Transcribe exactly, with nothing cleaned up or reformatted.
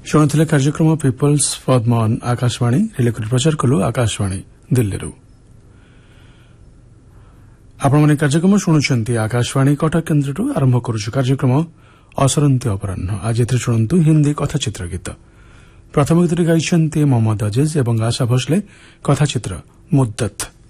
शुणुले कार्यक्रम पिपल्स पद्मन आकाशवाणी रिलेकरी प्रचार कलु आकाशवाणी दिल्ली आपण कार्यक्रम शुणुंट आकाशवाणी कटक केन्द्र आरंभ करुछु कार्यक्रम असरंती अपराह आज शुणु हिंदी कथाचित्र गीत प्रथम गीत गाई मोहम्मद अजीज और आशा भोसले कथाचित्र मुद्दत।